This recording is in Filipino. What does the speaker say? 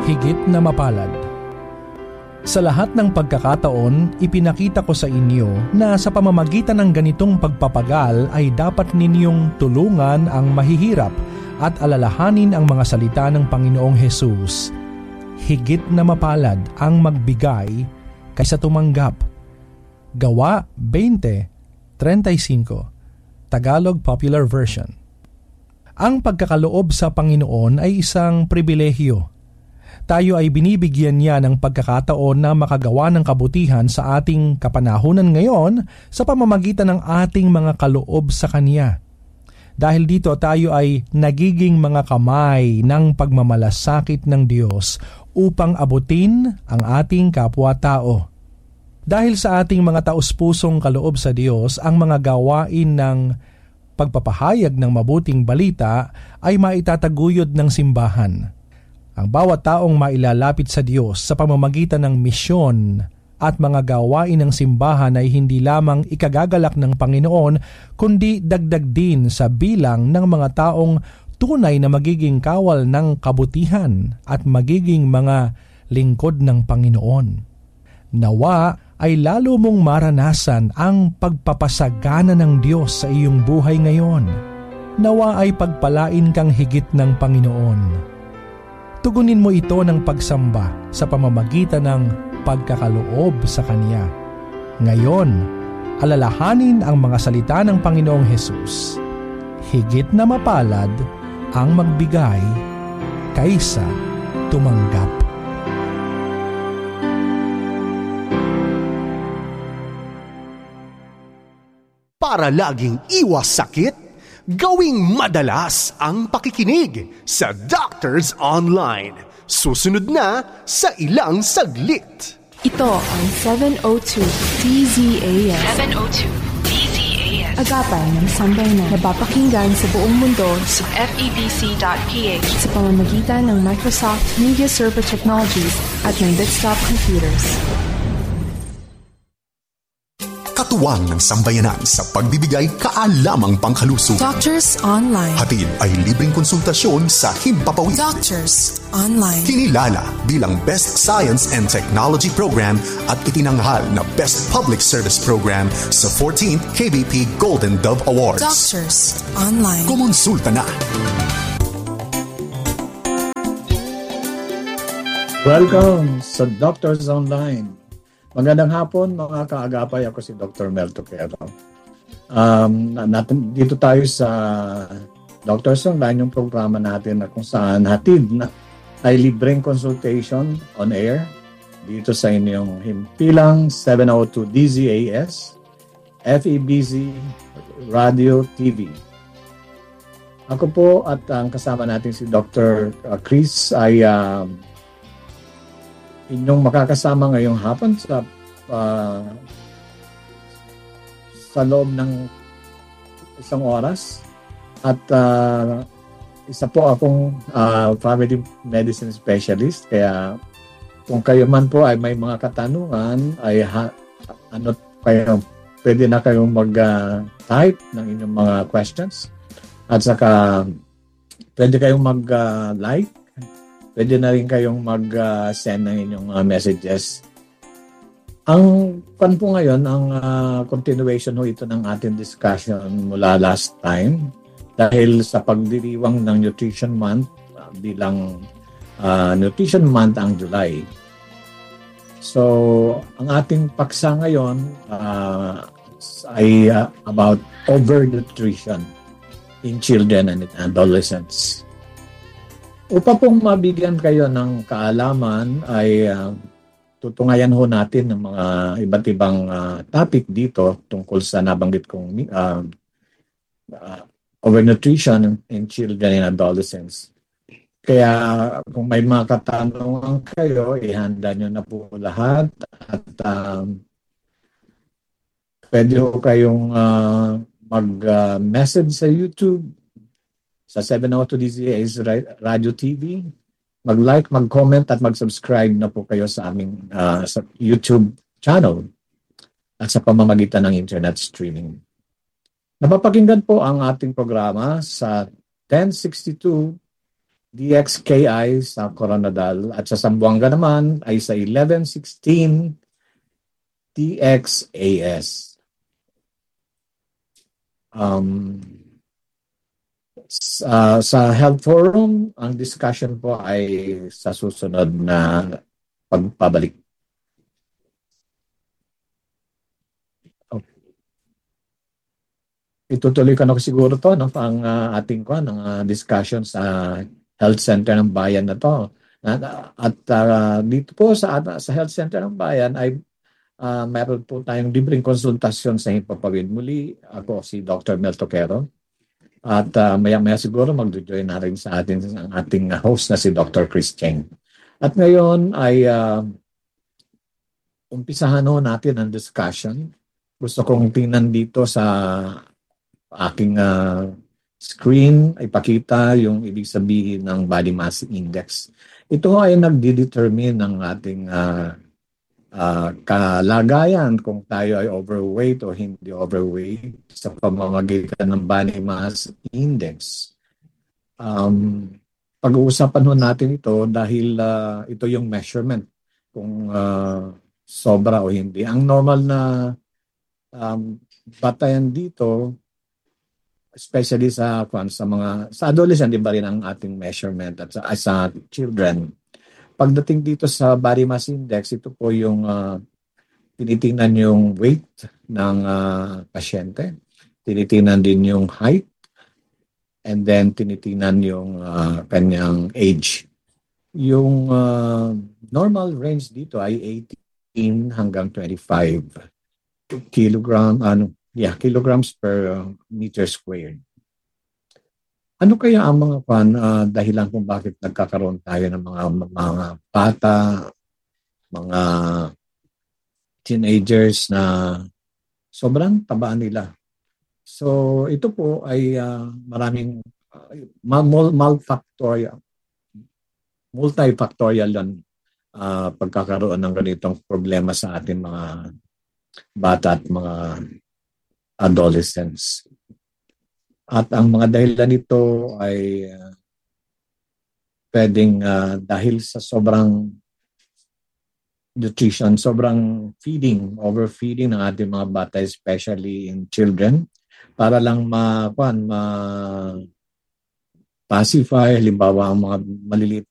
higit na mapalad. Sa lahat ng pagkakataon, ipinakita ko sa inyo na sa pamamagitan ng ganitong pagpapagal ay dapat ninyong tulungan ang mahihirap at alalahanin ang mga salita ng Panginoong Hesus. Higit na mapalad ang magbigay kaysa tumanggap. Gawa 20:35, Tagalog Popular Version. Ang pagkakaloob sa Panginoon ay isang pribilehyo. Tayo ay binibigyan niya ng pagkakataon na makagawa ng kabutihan sa ating kapanahunan ngayon sa pamamagitan ng ating mga kaloob sa Kanya. Dahil dito tayo ay nagiging mga kamay ng pagmamalasakit ng Diyos upang abutin ang ating kapwa-tao. Dahil sa ating mga taus-pusong kaloob sa Diyos, ang mga gawain ng pagpapahayag ng mabuting balita ay maitataguyod ng simbahan. Ang bawat taong mailalapit sa Diyos sa pamamagitan ng misyon at mga gawain ng simbahan ay hindi lamang ikagagalak ng Panginoon, kundi dagdag din sa bilang ng mga taong tunay na magiging kawal ng kabutihan at magiging mga lingkod ng Panginoon. Nawa ay lalo mong maranasan ang pagpapasagana ng Diyos sa iyong buhay ngayon. Nawa ay pagpalain kang higit ng Panginoon. Tugunin mo ito ng pagsamba sa pamamagitan ng pagkakaloob sa Kanya. Ngayon, alalahanin ang mga salita ng Panginoong Hesus. Higit na mapalad ang magbigay kaysa tumanggap. Para laging iwas sakit, gawing madalas ang pakikinig sa Doctors Online. Susunod na sa ilang saglit. Ito ang 702 DZAS. 702 DZAS. Agapay ng sambayanan. Napapakinggan sa buong mundo sa FEBC.ph sa pamamagitan ng Microsoft Media Server Technologies at ng desktop computers. Katuwang ng sambayanan sa pagbibigay kaalamang pangkalusugan. Doctors Online. Hatid ay libreng konsultasyon sa himpapawid. Doctors Online. Kinilala bilang Best Science and Technology Program at itinanghal na Best Public Service Program sa 14th KBP Golden Dove Awards. Doctors Online. Kumonsulta na. Welcome sa Doctors Online. Magandang hapon mga kaagapay, ako si Dr. Mel Toquero. Dito tayo sa Doctors Online, yung programa natin na kung saan hatid na ay libreng consultation on air dito sa inyong himpilang 702 DZAS, FEBC Radio TV. Ako po at ang kasama natin si Dr. Chris ay inyong makakasama ngayong hapon sa loob ng isang oras at isa po akong family medicine specialist, kaya kung kayo man po ay may mga katanungan ay pwede na kayong mag-type ng inyong mga questions at saka pwede kayong mag-like. Pwede na rin kayong mag-send ng inyong messages. Ang pan po ngayon, ang continuation ho ito ng ating discussion mula last time dahil sa pagdiriwang ng Nutrition Month bilang Nutrition Month ang July. So, ang ating paksa ngayon ay about overnutrition in children and adolescents. Upang pong mabigyan kayo ng kaalaman ay tutungayan ho natin ng mga iba't ibang topic dito tungkol sa nabanggit kong overnutrition in children and adolescents. Kaya kung may mga katanungan kayo, ihanda nyo na po lahat at pwede ho kayong mag-message sa YouTube sa 702 DZAS Radio TV, mag-like, mag-comment at mag-subscribe na po kayo sa aming sa YouTube channel at sa pamamagitan ng internet streaming. Napapakinggan po ang ating programa sa 1062 DXKI sa Coronadal at sa Zamboanga naman ay sa 1116 TXAS. Sa Health Forum, ang discussion po ay sa susunod na pagpabalik. Itutuloy ko na siguro to, no, ang ating discussion sa Health Center ng Bayan na to. At dito po sa Health Center ng Bayan ay meron po tayong libreng konsultasyon sa himpapawid. Muli, ako si Dr. Mel Toquero. At maya-maya siguro mag-join na rin sa atin ang ating host na si Dr. Chris Cheng. At ngayon ay umpisahan natin ang discussion. Gusto kong tingnan dito sa aking screen, ipakita yung ibig sabihin ng body mass index. Ito ay nagdi-determine ng ating kalagayan kung tayo ay overweight o hindi overweight sa pamamagitan ng body mass index. Pag-uusapan natin ito dahil ito yung measurement kung sobra o hindi. Ang normal na batayan dito, especially sa adolescent, iba rin ang ating measurement at sa children. Pagdating dito sa body mass index, ito po yung tinitingnan yung weight ng pasyente, tinitingnan din yung height, and then tinitingnan yung kanyang age. Yung normal range dito ay 18 hanggang 25 kilograms per meter squared. Ano kaya ang mga dahilan kung bakit nagkakaroon tayo ng mga bata, mga teenagers na sobrang taba nila? So ito po ay maraming multifactorial yan pagkakaroon ng ganitong problema sa ating mga bata at mga adolescents. At ang mga dahilan nito ay pwedeng dahil sa sobrang nutrition, sobrang overfeeding ng ating mga bata, especially in children, para lang pacify, halimbawa ang mga maliliit